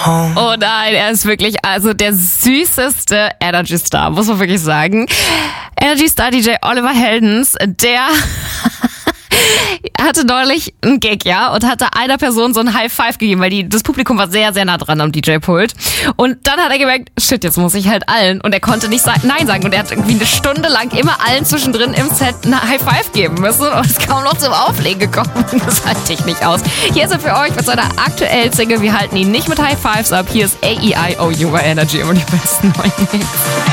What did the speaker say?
Oh nein, er ist wirklich also der süßeste Energy Star, muss man wirklich sagen. Energy Star DJ Oliver Heldens, der hatte neulich einen Gig, ja, und hatte einer Person so ein High Five gegeben, weil das Publikum war sehr, sehr nah dran am DJ-Pult. Und dann hat er gemerkt, shit, jetzt muss ich halt allen. Und er konnte nicht Nein sagen. Und er hat irgendwie eine Stunde lang immer allen zwischendrin im Set eine High Five geben müssen und ist kaum noch zum Auflegen gekommen. Das halte ich nicht aus. Hier ist er für euch mit seiner aktuellen Single. Wir halten ihn nicht mit High Fives ab. Hier ist AEIOU bei Energy und die besten neuen Hits.